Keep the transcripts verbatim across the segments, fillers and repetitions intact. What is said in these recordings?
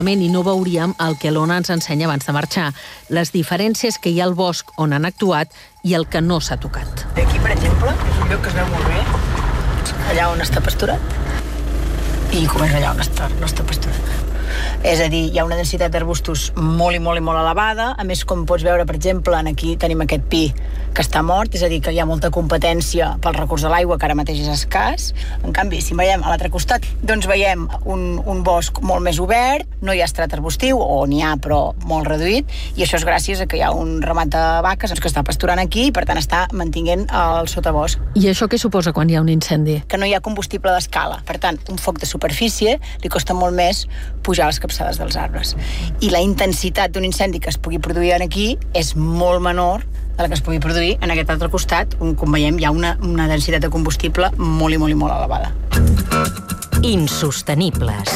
i no veuríem el que l'Ona ens ensenya abans de marxar, les diferències que hi ha al bosc on han actuat i el que no s'ha tocat. Aquí, per exemple, és un lloc que es veu molt bé, allà on està pasturat, i com és allà on està, no està pasturat. És a dir, hi ha una densitat d'arbustos molt i molt i molt elevada. A més, com pots veure, per exemple, aquí tenim aquest pi que està mort, és a dir, que hi ha molta competència pel recurs de l'aigua, que ara mateix és escàs. En canvi, si veiem a l'altre costat, doncs veiem un, un bosc molt més obert, no hi ha estrat arbustiu, o n'hi ha, però molt reduït, i això és gràcies a que hi ha un ramat de vaques que està pasturant aquí i, per tant, està mantinguent el sotabosc. I això què suposa quan hi ha un incendi? Que no hi ha combustible d'escala. Per tant, un foc de superfície li costa molt més pujar les capçades dels arbres. I la intensitat d'un incendi que es pugui produir aquí és molt menor de la que es pugui produir en aquest altre costat, on, com veiem, hi ha una, una densitat de combustible molt i molt i molt elevada. Insostenibles.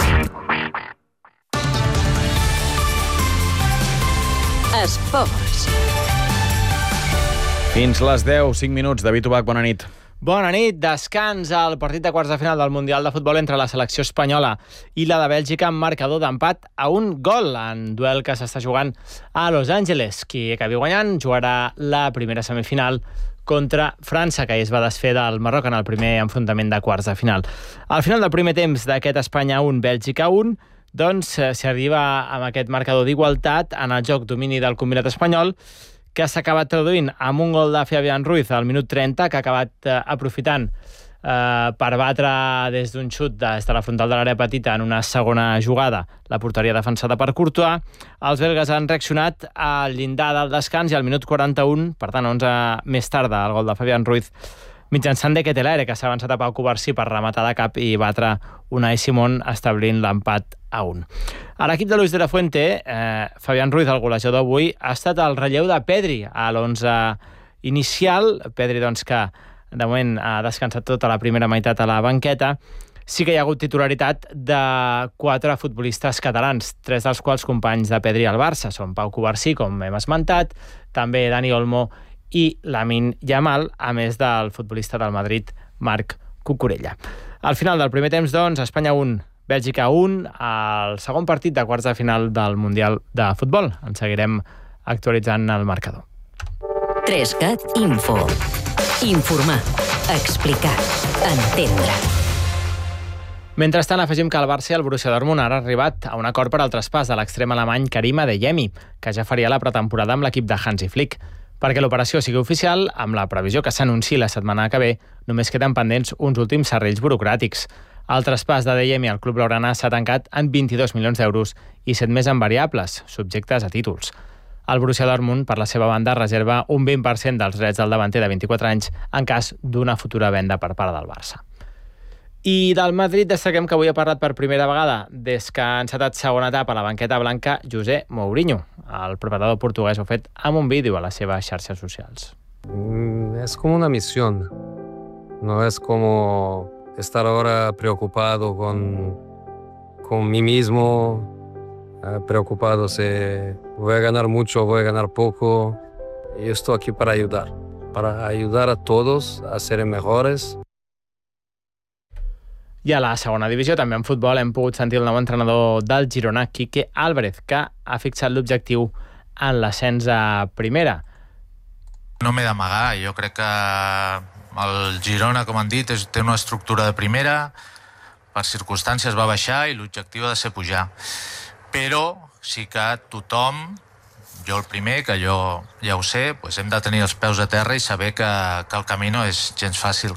Esports. Fins les deu, cinc minuts. David Ubach, bona nit. Bona nit. Descans al partit de quarts de final del Mundial de Futbol entre la selecció espanyola i la de Bèlgica amb marcador d'empat a un gol en duel que s'està jugant a Los Angeles. Qui acabi guanyant jugarà la primera semifinal contra França, que es va desfer del Marroc en el primer enfrontament de quarts de final. Al final del primer temps d'aquest Espanya un, Bèlgica un, doncs s'hi arriba amb aquest marcador d'igualtat en el joc domini del combinat espanyol, que s'ha acabat traduint amb un gol de Fabián Ruiz al minut trenta, que ha acabat eh, aprofitant eh, per batre des d'un xut des de la frontal de l'àrea petita en una segona jugada la porteria defensada per Courtois. Els belgues han reaccionat al llindar del descans i al minut quaranta-un, per tant onze més tard el gol de Fabián Ruiz, mitjançant de Ketelaere, que s'ha avançat a Pau Covarsí per rematar de cap i batre Unai Simón, establint l'empat a un. A l'equip de Luis de la Fuente, eh, Fabián Ruiz, el golejador avui, ha estat el relleu de Pedri a l'onze inicial. Pedri, doncs, que de moment ha descansat tota la primera meitat a la banqueta. Sí que hi ha hagut titularitat de quatre futbolistes catalans, tres dels quals companys de Pedri al Barça. Són Pau Covarsí, com hem esmentat, també Dani Olmo i Lamine Yamal, a més del futbolista del Madrid, Marc Cucurella. Al final del primer temps, doncs, Espanya un, Bèlgica un, al segon partit de quarts de final del Mundial de Futbol. En seguirem actualitzant el marcador. Trescat Info. Informar, explicar, entendre. Mentrestant, afegim que el Barça i el Borussia Dortmund han arribat a un acord per al traspàs de l'extrem alemany Karim Adeyemi, que ja faria la pretemporada amb l'equip de Hansi Flick. Perquè l'operació sigui oficial, amb la previsió que s'anunciï la setmana que ve, només queden pendents uns últims serrells burocràtics. El traspàs d'Adeyemi al club blaugrana s'ha tancat en vint-i-dos milions d'euros i set més en variables, subjectes a títols. El Borussia Dortmund, per la seva banda, reserva un vint per cent dels drets del davanter de vint-i-quatre anys en cas d'una futura venda per part del Barça. I del Madrid destaquem que avui ha parlat per primera vegada des que ha encetat segona etapa a la banqueta blanca José Mourinho. El preparador portuguès ho ha fet amb un vídeo a les seves xarxes socials. Mm, es como una misión. No es como estar ahora preocupado con, con mí mismo, eh, preocupado si voy a ganar mucho o voy a ganar poco. Yo estoy aquí para ayudar, para ayudar a todos a ser mejores. I a la segona divisió, també en futbol, hem pogut sentir el nou entrenador del Girona, Quique Álvarez, que ha fixat l'objectiu en l'ascens a primera. No m'he d'amagar, jo crec que el Girona, com han dit, és, té una estructura de primera, per circumstàncies va baixar i l'objectiu ha de ser pujar. Però sí que tothom, jo el primer, que jo ja ho sé, doncs hem de tenir els peus a terra i saber que, que el camí no és gens fàcil.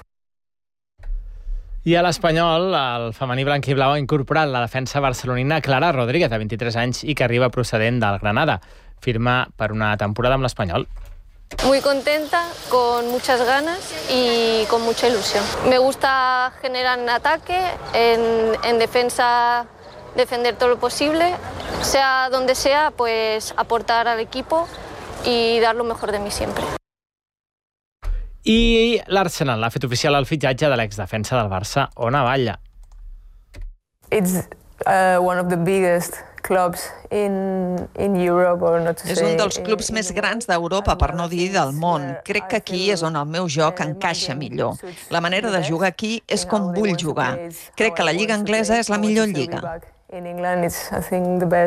I a l'Espanyol, el femení blanc i blau ha incorporat la defensa barcelonina Clara Rodríguez, de vint-i-tres anys, i que arriba procedent del Granada. Firma per una temporada amb l'Espanyol. Muy contenta, con muchas ganas y con mucha ilusión. Me gusta generar en ataque, en, en defensa defender todo lo posible, sea donde sea, pues aportar al equipo y dar lo mejor de mí siempre. I l'Arsenal ha fet oficial el fitxatge de l'exdefensa del Barça, Ona Batlle. It's uh, one of the biggest clubs in, in Europe, or not to say... És un dels clubs més grans d'Europa, per no dir del món. Crec que aquí és on el meu joc encaixa millor. La manera de jugar aquí és com vull jugar. Crec que la lliga anglesa és la millor lliga. In England, it's I think the best.